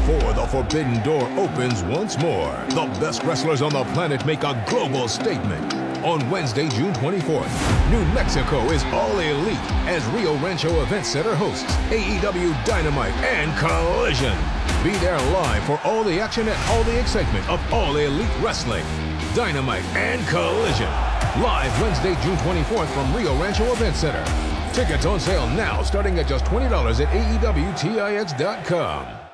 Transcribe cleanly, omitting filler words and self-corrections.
before the Forbidden Door opens once more, the best wrestlers on the planet make a global statement. On Wednesday, June 24th, New Mexico is all elite as Rio Rancho Event Center hosts AEW Dynamite and Collision. Be there live for all the action and all the excitement of All Elite Wrestling. Dynamite and Collision. Live Wednesday, June 24th from Rio Rancho Event Center. Tickets on sale now starting at just $20 at AEWTIX.com.